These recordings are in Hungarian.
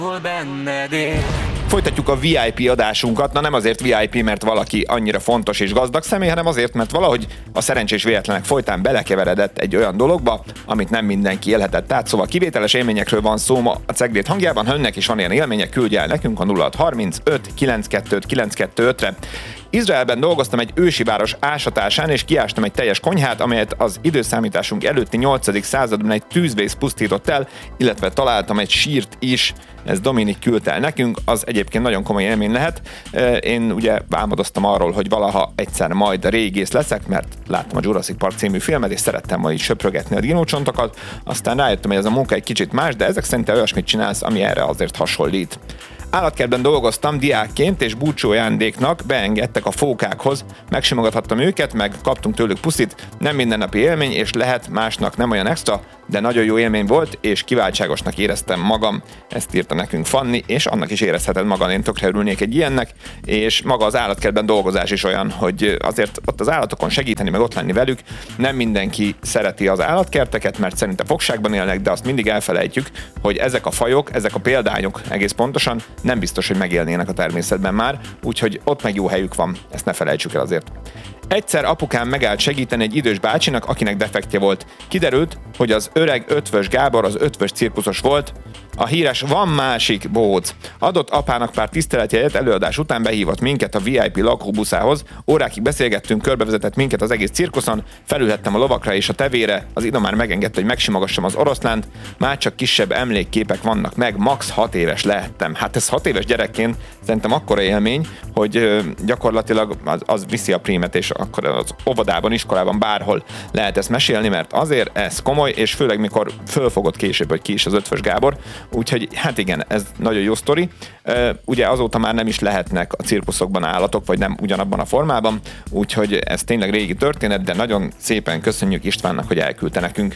Folytatjuk a VIP adásunkat, nem azért VIP, mert valaki annyira fontos és gazdag személy, hanem azért, mert valahogy a szerencsés véletlenek folytán belekeveredett egy olyan dologba, amit nem mindenki élhetett át. Szóval kivételes élményekről van szó ma a Cegléd hangjában. Ha önnek is van ilyen élménye, küldje el nekünk a 0635 922 925-re. Izraelben dolgoztam egy ősi város ásatásán, és kiástam egy teljes konyhát, amelyet az időszámításunk előtti 8. században egy tűzvész pusztított el, illetve találtam egy sírt is, ez Dominik küldte el nekünk, az egyébként nagyon komoly élmény lehet. Én ugye álmodoztam arról, hogy valaha egyszer majd régész leszek, mert láttam a Jurassic Park című filmet, és szerettem majd söprögetni a dinócsontokat, aztán rájöttem, hogy ez a munka egy kicsit más, de ezek szerint olyasmit csinálsz, ami erre azért hasonlít. Állatkertben dolgoztam diákként, és búcsú ajándéknak beengedtek a fókákhoz. Megsimogathattam őket, meg kaptunk tőlük puszit. Nem mindennapi élmény, és lehet másnak nem olyan extra, de nagyon jó élmény volt, és kiváltságosnak éreztem magam. Ezt írta nekünk Fanni, és annak is érezheted magad, én tökre örülnék egy ilyennek, és maga az állatkertben dolgozás is olyan, hogy azért ott az állatokon segíteni, meg ott lenni velük. Nem mindenki szereti az állatkerteket, mert szerinte fogságban élnek, de azt mindig elfelejtjük, hogy ezek a fajok, ezek a példányok egész pontosan nem biztos, hogy megélnének a természetben már, úgyhogy ott meg jó helyük van, ezt ne felejtsük el azért. Egyszer apukám megállt segíteni egy idős bácsinak, akinek defektje volt. Kiderült, hogy az öreg Ötvös Gábor az ötvös cirkuszos volt, a híres Van másik bóc. Adott apának pár tiszteletjegyet, előadás után behívott minket a VIP lakóbuszához, órákig beszélgettünk, körbevezetett minket az egész cirkuszon, felülhettem a lovakra és a tevére, az idomár megengedte, hogy megsimogassam az oroszlánt, már csak kisebb emlékképek vannak meg, max 6 éves lehettem. Hát ez 6 éves gyerekként szerintem akkora élmény, hogy gyakorlatilag az viszi a prímet, és akkor az óvodában, iskolában bárhol lehet ezt mesélni, mert azért ez komoly, és főleg mikor fölfogod később, hogy ki is az Ötvös Gábor. Úgyhogy hát igen, ez nagyon jó sztori. Ugye azóta már nem is lehetnek a cirkuszokban állatok, vagy nem ugyanabban a formában, úgyhogy ez tényleg régi történet, de nagyon szépen köszönjük Istvánnak, hogy elküldte nekünk.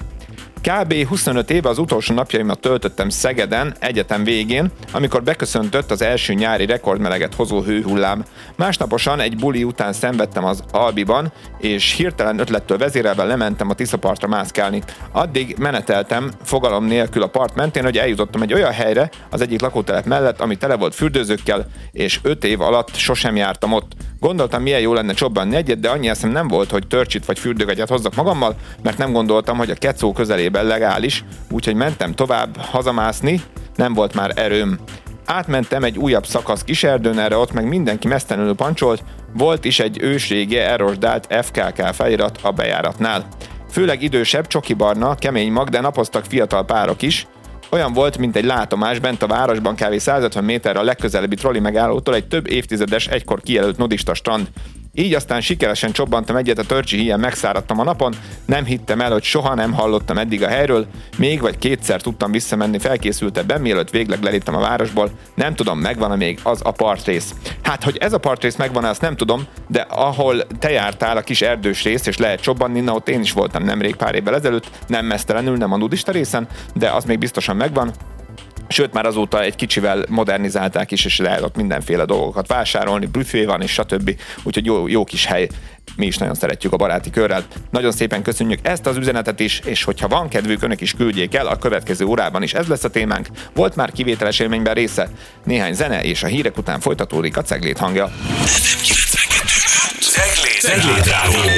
Kb. 25 éve az utolsó napjaimat töltöttem Szegeden, egyetem végén, amikor beköszöntött az első nyári rekordmeleget hozó hőhullám. Másnaposan egy buli után szenvedtem az Albiban, és hirtelen ötlettől vezérelve lementem a Tiszapartra mászkálni. Addig meneteltem fogalom nélkül a part mentén, hogy eljutottam egy olyan helyre az egyik lakótelep mellett, ami tele volt fürdőzőkkel, és 5 év alatt sosem jártam ott. Gondoltam, milyen jó lenne csobbanni egyet, de annyi eszem nem volt, hogy törcsit vagy fürdőgegyet hozzak magammal, mert nem gondoltam, hogy a Kecó közelében legális, úgyhogy mentem tovább hazamászni, nem volt már erőm. Átmentem egy újabb szakasz Kiserdőn, erre ott meg mindenki mesztelenül pancsolt, volt is egy ősrége elrosdált FKK felirat a bejáratnál. Főleg idősebb, csokibarna, kemény mag, de napoztak fiatal párok is. Olyan volt, mint egy látomás bent a városban kb. 150 méterre a legközelebbi troli megállótól egy több évtizedes, egykor kijelölt nudista strand. Így aztán sikeresen csobbantam egyet, a törcsi híján megszáradtam a napon, nem hittem el, hogy soha nem hallottam eddig a helyről, még vagy kétszer tudtam visszamenni felkészültebben, mielőtt végleg leléptem a városból, nem tudom, megvan-e még az a partrész. Hát, hogy ez a partrész megvan-e, azt nem tudom, de ahol te jártál a kis erdős rész, és lehet csobbanni, na ott én is voltam nemrég pár évvel ezelőtt, nem mesztelenül, nem a nudista részen, de az még biztosan megvan. Sőt, már azóta egy kicsivel modernizálták is, és lehet ott mindenféle dolgokat vásárolni, büfé van, és stb. Úgyhogy jó kis hely. Mi is nagyon szeretjük a baráti körrel. Nagyon szépen köszönjük ezt az üzenetet is, és hogyha van kedvük, önök is küldjék el, a következő órában is ez lesz a témánk. Volt már kivételes élményben része, néhány zene, és a hírek után folytatódik a Cegléd hangja. Cegléd Rádió.